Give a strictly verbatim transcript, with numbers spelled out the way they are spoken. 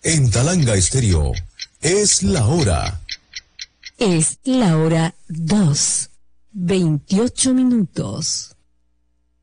En Talanga Estéreo, es la hora. Es la hora dos, veintiocho minutos.